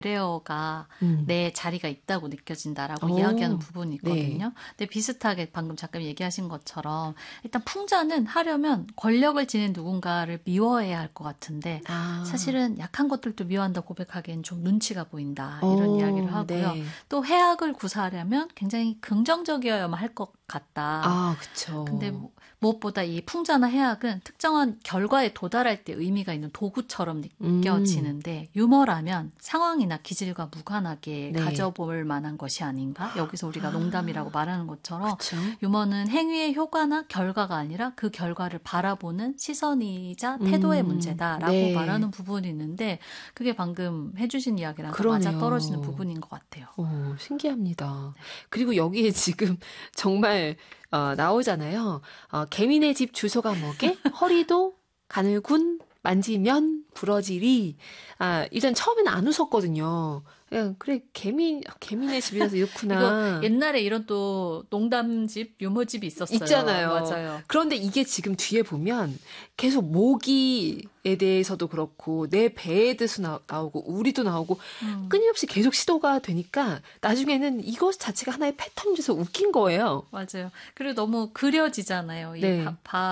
레어가 내 자리가 있다고 느껴진다라고 이야기하는 부분이 있거든요. 네. 근데 비슷하게 방금 잠깐 얘기하신 것처럼 일단 풍자는 하려면 권력을 지닌 누군가를 미워해야 할 것 같은데 사실은 약한 것들도 미워한다 고백하기엔 좀 눈치가 보인다 이런 이야기를 하고요. 네. 또 해악을 구사하려면 굉장히 긍정적이어야만 할 것 같다. 그렇죠. 근데 무엇보다 이 풍자나 해악은 특정한 결과에 도달할 때 의미가 있는 도구처럼 느껴지는데 유머라면 상황이나 기질과 무관하게 가져볼 만한 것이 아닌가? 여기서 우리가 농담이라고 말하는 것처럼 그쵸? 유머는 행위의 효과나 결과가 아니라 그 결과를 바라보는 시선이자 태도의 문제다라고 말하는 부분이 있는데 그게 방금 해주신 이야기랑 맞아 떨어지는 부분인 것 같아요. 신기합니다. 그리고 여기에 지금 정말 나오잖아요. 개미네 집 주소가 뭐게? 허리도 가늘군 만지면 부러지리. 일단 처음에는 안 웃었거든요. 그래 개미네 집이라서 이렇구나. 이거 옛날에 이런 또 농담집, 유머집이 있었어요. 있잖아요. 맞아요. 그런데 이게 지금 뒤에 보면 계속 모기에 대해서도 그렇고 내 배에 대해서 나오고 우리도 나오고 끊임없이 계속 시도가 되니까 나중에는 이것 자체가 하나의 패턴이 돼서 웃긴 거예요. 맞아요. 그리고 너무 그려지잖아요. 이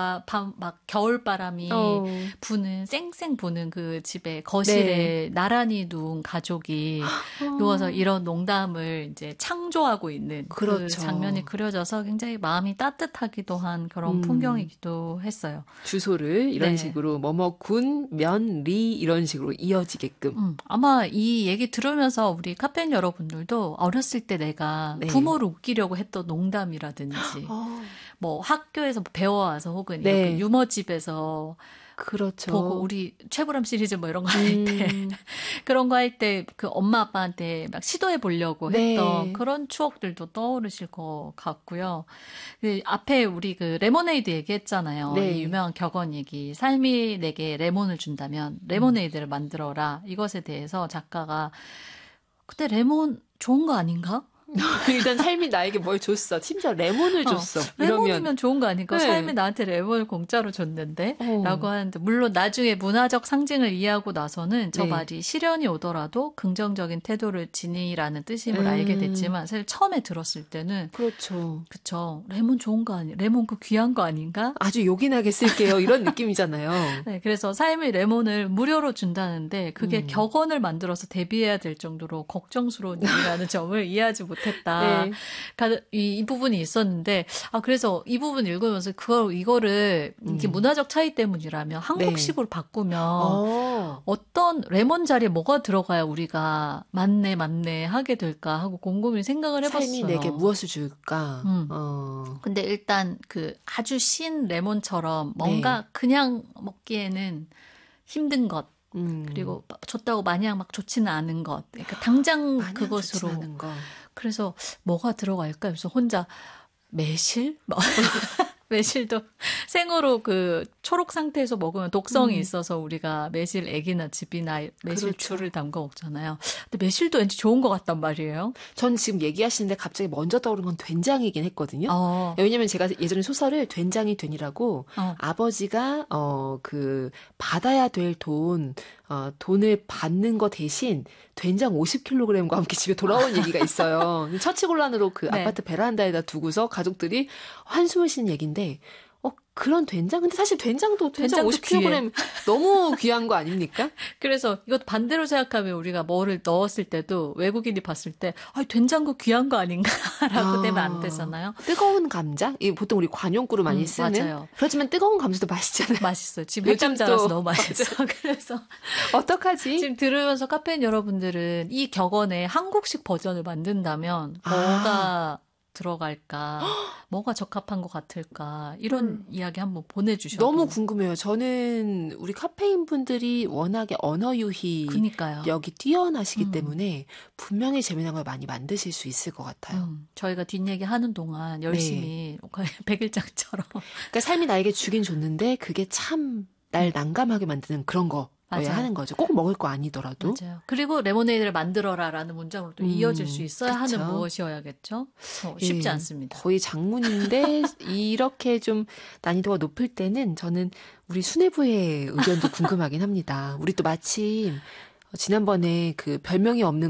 막 겨울바람이 부는 쌩쌩 부는 그 집에 거실에 나란히 누운 가족이 누워서 이런 농담을 이제 창조하고 있는 그 장면이 그려져서 굉장히 마음이 따뜻하기도 한 그런 풍경이기도 했어요. 주소를 이런 식으로 뭐뭐군, 면, 리 이런 식으로 이어지게끔. 아마 이 얘기 들으면서 우리 카페인 여러분들도 어렸을 때 내가 부모를 웃기려고 했던 농담이라든지 뭐 학교에서 배워와서 혹은 이렇게 유머집에서 그렇죠. 보고 우리 최불암 시리즈 뭐 이런 거 할 때 그런 거 할 때 그 엄마 아빠한테 막 시도해 보려고 했던 그런 추억들도 떠오르실 것 같고요. 그 앞에 우리 그 레모네이드 얘기했잖아요. 이 유명한 격언 얘기. 삶이 내게 레몬을 준다면 레모네이드를 만들어라. 이것에 대해서 작가가 그때 레몬 좋은 거 아닌가? 일단 삶이 나에게 뭘 줬어. 심지어 레몬을 줬어. 레몬이면 좋은 거 아닌가? 삶이 나한테 레몬을 공짜로 줬는데? 라고 하는데 물론 나중에 문화적 상징을 이해하고 나서는 저 말이 시련이 오더라도 긍정적인 태도를 지니라는 뜻임을 알게 됐지만 사실 처음에 들었을 때는 그쵸. 레몬 좋은 거 아니? 레몬 그 귀한 거 아닌가? 아주 요긴하게 쓸게요. 이런 느낌이잖아요. 네, 그래서 삶의 레몬을 무료로 준다는데 그게 격언을 만들어서 대비해야 될 정도로 걱정스러운 일이라는 점을 이해하지 못했다. 이 부분이 있었는데, 그래서 이 부분 읽으면서 이거를 이게 문화적 차이 때문이라면 한국식으로 바꾸면 어떤 레몬 자리에 뭐가 들어가야 우리가 맞네 하게 될까 하고 곰곰이 생각을 해봤어요. 삶이 내게 무엇을 줄까? 근데 일단 그 아주 신 레몬처럼 뭔가 그냥 먹기에는 힘든 것. 그리고 줬다고 마냥 막 좋지는 않은 것. 그러니까 당장 그것으로. 그래서 뭐가 들어갈까? 그래서 혼자 매실? 매실도 생으로 그 초록 상태에서 먹으면 독성이 있어서 우리가 매실 액이나 즙이나 매실주를 담가 먹잖아요. 근데 매실도 왠지 좋은 것 같단 말이에요. 전 지금 얘기하시는데 갑자기 먼저 떠오른 건 된장이긴 했거든요. 왜냐면 제가 예전에 소설을 된장이 된이라고 아버지가 그 받아야 될 돈을 받는 거 대신 된장 50kg과 함께 집에 돌아온 얘기가 있어요. 처치곤란으로 그 아파트 베란다에다 두고서 가족들이 한숨을 쉬는 얘기인데 그런 된장? 근데 사실 된장도 50kg 귀해. 너무 귀한 거 아닙니까? 그래서 이것도 반대로 생각하면 우리가 뭐를 넣었을 때도 외국인이 봤을 때 된장도 귀한 거 아닌가라고 되면 안 되잖아요. 뜨거운 감자? 보통 우리 관용구로 많이 쓰는. 맞아요. 그렇지만 뜨거운 감자도 맛있잖아요. 맛있어요. 지금 햇감 자라서 너무 맛있어. 그래서 어떡하지? 지금 들으면서 카페인 여러분들은 이 격언의 한국식 버전을 만든다면 뭐가 들어갈까? 뭐가 적합한 것 같을까? 이런 이야기 한번 보내주셔도. 너무 궁금해요. 저는 우리 카페인 분들이 워낙에 언어 유희력이 뛰어나시기 때문에 분명히 재미난 걸 많이 만드실 수 있을 것 같아요. 저희가 뒷얘기 하는 동안 열심히 백일장처럼. 그러니까 삶이 나에게 주긴 줬는데 그게 참 날 난감하게 만드는 그런 거. 하는 거죠. 꼭 먹을 거 아니더라도. 맞아요. 그리고 레모네이드를 만들어라라는 문장으로 또 이어질 수 있어야 하는 무엇이어야겠죠? 쉽지 않습니다. 거의 장문인데 이렇게 좀 난이도가 높을 때는 저는 우리 수뇌부의 의견도 궁금하긴 합니다. 우리 또 마침 지난번에 그 별명이 없는